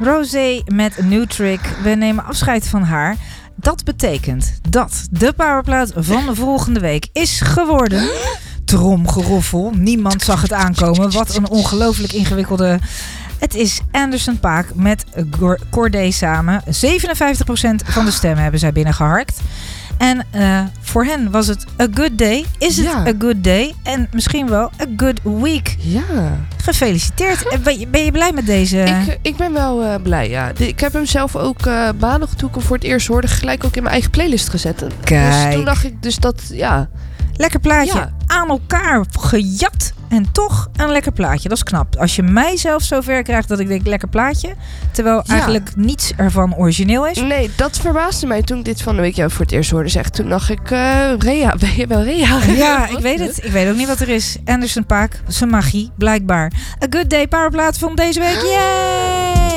Rosé met een nieuw trick. We nemen afscheid van haar. Dat betekent dat de powerplaat van de volgende week is geworden... Tromgeroffel. Niemand zag het aankomen. Wat een ongelooflijk ingewikkelde... Het is Anderson .Paak met Corday samen. 57% van de stemmen hebben zij binnengeharkt. En voor hen was het a good day. Is het a good day? En misschien wel a good week. Ja. Gefeliciteerd. Ben je blij met deze? Ik ben wel blij, ja. Ik heb hem zelf ook maandag toen ik hem voor het eerst hoorde... gelijk ook in mijn eigen playlist gezet. Kijk. Dus toen dacht ik dus dat, ja... Lekker plaatje. Aan elkaar gejat. En toch een lekker plaatje. Dat is knap. Als je mij zelf zover krijgt dat ik denk lekker plaatje. Terwijl eigenlijk niets ervan origineel is. Nee, dat verbaasde mij toen ik dit van de week voor het eerst hoorde. Toen dacht ik, Rea, ben je wel Rea? Ja, ik weet het. Ik weet ook niet wat er is. Anderson .Paak, zijn magie, blijkbaar. A Good Day powerplaat van deze week. Yay!